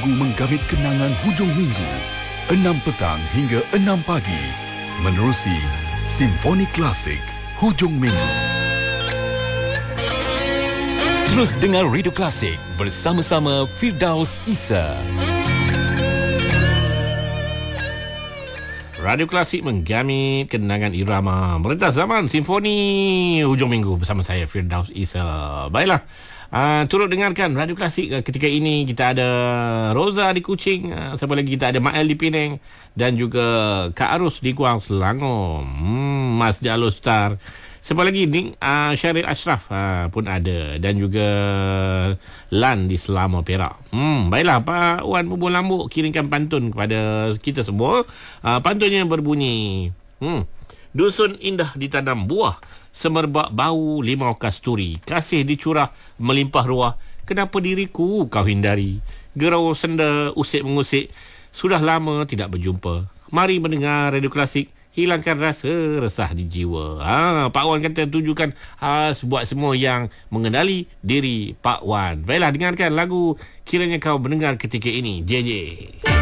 lagu menggamit kenangan hujung minggu 6 petang hingga 6 pagi menerusi Simfoni Klasik Hujung Minggu. Terus dengar Radio Klasik bersama-sama Firdaus Isa. Radio Klasik menggamit kenangan irama merentas zaman Simfoni Hujung Minggu bersama saya Firdaus Isa. Baiklah, turut dengarkan Radio Klasik ketika ini. Kita ada Roza di Kuching, siapa lagi, kita ada Mael di Penang dan juga Kak Arus di Kuang Selangor, Mas Jalo Star. Siapa lagi ni? Syaril Ashraf pun ada, dan juga Lan di Selama Perak. Baiklah, Pak Wan Bubur Lambuk kirimkan pantun kepada kita semua. Pantunnya berbunyi, dusun indah ditanam buah, semerbak bau limau kasturi, kasih dicurah melimpah ruah, kenapa diriku kau hindari, gerau senda usik mengusik, sudah lama tidak berjumpa, mari mendengar Radio Klasik, hilangkan rasa resah di jiwa. Pak Wan kata tujukan khas buat semua yang mengenali diri Pak Wan. Baiklah, dengarkan lagu Kiranya Kau Mendengar Ketika Ini, JJ.